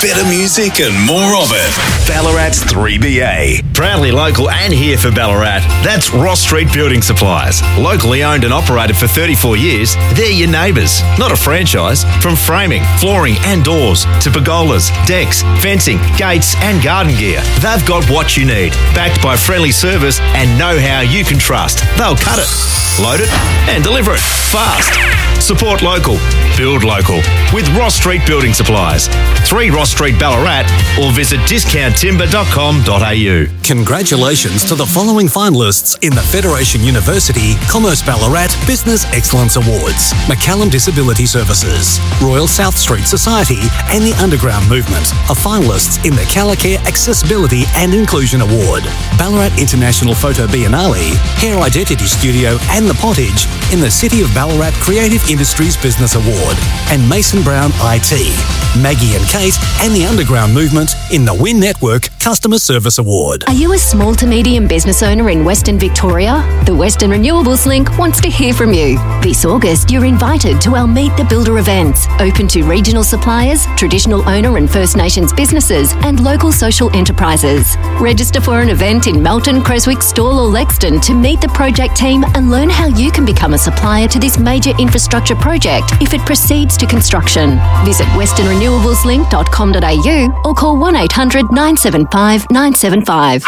better music and more of it. Ballarat's 3BA. Proudly local and here for Ballarat. That's Ross Street Building Supplies. Locally owned and operated for 34 years, they're your neighbours, not a franchise. From framing, flooring and doors to pergolas, decks, fencing, gates and garden gear, they've got what you need. Backed by friendly service and know-how you can trust. They'll cut it, load it and deliver it fast. Support local, build local with Ross Street Building Supplies. 3 Ross Street Ballarat or visit discounttimber.com.au. Congratulations to the following finalists in the Federation University Commerce Ballarat Business Excellence Awards. McCallum Disability Services, Royal South Street Society and the Underground Movement are finalists in the Callacare Accessibility and Inclusion Award. Ballarat International Photo Biennale, Hair Identity Studio and The Pottage in the City of Ballarat Creative Industries Business Award, and Mason Brown IT, Maggie and Kate and the Underground Movement in the Win Network Customer Service Award. Are you a small to medium business owner in Western Victoria? The Western Renewables Link wants to hear from you. This August, you're invited to our Meet the Builder events, open to regional suppliers, traditional owner and First Nations businesses, and local social enterprises. Register for an event in Melton, Creswick, Stawell or Lexington to meet the project team and learn how you can become a supplier to this major infrastructure project if it proceeds to construction. Visit westernrenewablesLink.com.au or call 1800 975 975.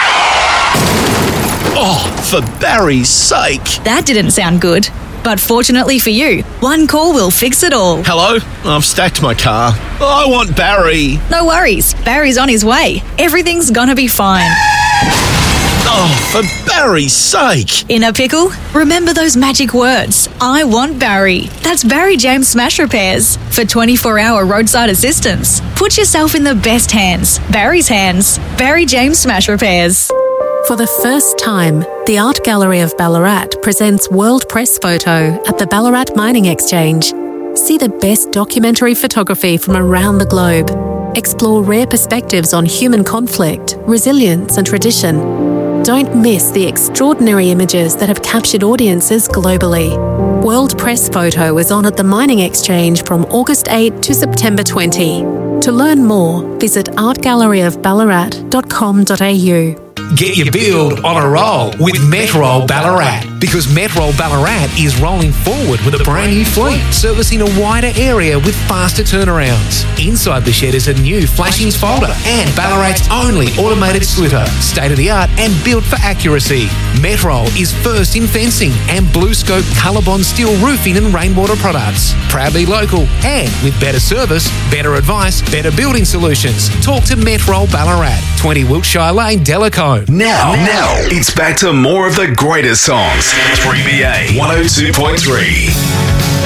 Oh, for Barry's sake. That didn't sound good. But fortunately for you, one call will fix it all. Hello? I've stacked my car. I want Barry. No worries. Barry's on his way. Everything's gonna be fine. Oh, for Barry's sake. In a pickle? Remember those magic words. I want Barry. That's Barry James Smash Repairs. For 24-hour roadside assistance. Put yourself in the best hands. Barry's hands. Barry James Smash Repairs. For the first time, the Art Gallery of Ballarat presents World Press Photo at the Ballarat Mining Exchange. See the best documentary photography from around the globe. Explore rare perspectives on human conflict, resilience and tradition. Don't miss the extraordinary images that have captured audiences globally. World Press Photo is on at the Mining Exchange from August 8 to September 20. To learn more, visit artgalleryofballarat.com.au. Get your build on a roll with Metrol Ballarat, because Metrol Ballarat is rolling forward with a brand new fleet, servicing a wider area with faster turnarounds. Inside the shed is a new flashings folder and Ballarat's only automated slitter, state-of-the-art and built for accuracy. Metrol is first in fencing and Blue Scope Colorbond steel roofing and rainwater products. Proudly local and with better service, better advice, better building solutions. Talk to Metrol Ballarat, 20 Wiltshire Lane, Delacoe. Now, it's back to more of the greatest songs. 3BA 102.3.